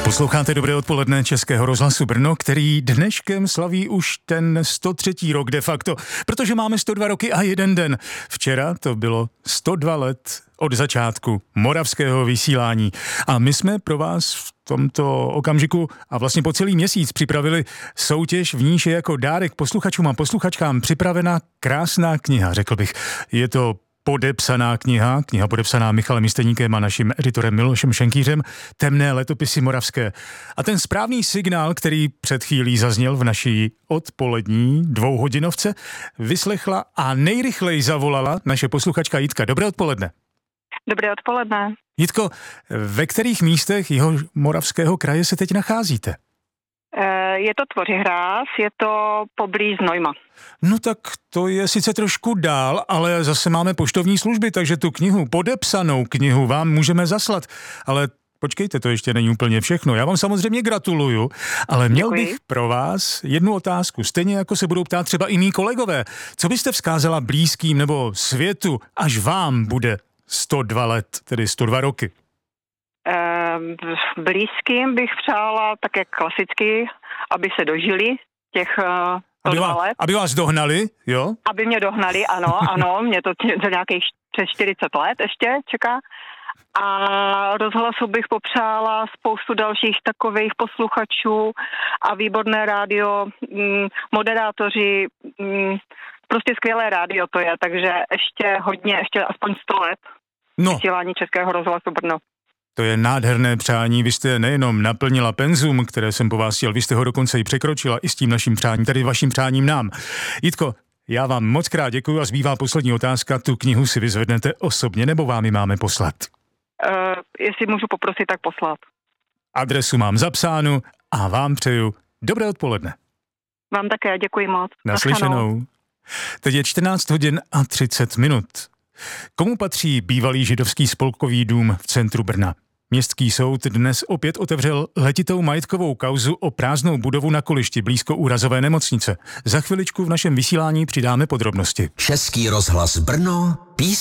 Posloucháte Dobré odpoledne Českého rozhlasu Brno, který dneškem slaví už ten 103. rok de facto, protože máme 102 roky a jeden den. Včera to bylo 102 let od začátku moravského vysílání a my jsme pro vás v tomto okamžiku a vlastně po celý měsíc připravili soutěž, v níž je jako dárek posluchačům a posluchačkám připravena krásná kniha, řekl bych. Je to podepsaná kniha podepsaná Michalem Jisteníkem a naším editorem Milošem Šenkýřem, Temné letopisy moravské. A ten správný signál, který před chvílí zazněl v naší odpolední dvouhodinovce, vyslechla a nejrychleji zavolala naše posluchačka Jitka. Dobré odpoledne. Dobré odpoledne. Jitko, ve kterých místech Jihomoravského kraje se teď nacházíte? Je to Tvořihrác, je to poblíž Znojma. No tak to je sice trošku dál, ale zase máme poštovní služby, takže tu knihu, podepsanou knihu vám můžeme zaslat. Ale počkejte, to ještě není úplně všechno. Já vám samozřejmě gratuluju, ale měl bych pro vás jednu otázku. Stejně jako se budou ptát třeba i mý kolegové. Co byste vzkázala blízkým nebo světu, až vám bude 102 let, tedy 102 roky? Blízkým bych přála také klasicky, aby se dožili těch 102 let. Aby vás dohnali, jo? Aby mě dohnali, ano, mě to za nějakých přes 40 let ještě čeká. A rozhlasu bych popřála spoustu dalších takových posluchačů a výborné rádio, moderátoři, prostě skvělé rádio to je, takže ještě aspoň 100 let vysílání Českého rozhlasu Brno. To je nádherné přání, vy jste nejenom naplnila penzum, které jsem po vás chtěl, vy jste ho dokonce i překročila i s tím naším přáním, tady vaším přáním nám. Jitko, já vám moc krát děkuji a zbývá poslední otázka, tu knihu si vyzvednete osobně nebo vám ji máme poslat? Jestli můžu poprosit, tak poslat. Adresu mám zapsánu a vám přeju dobré odpoledne. Vám také, děkuji moc. Naslyšenou. Teď je 14 hodin a 30 minut. Komu patří bývalý židovský spolkový dům v centru Brna? Městský soud dnes opět otevřel letitou majetkovou kauzu o prázdnou budovu na Kolišti blízko úrazové nemocnice. Za chviličku v našem vysílání přidáme podrobnosti. Český rozhlas Brno,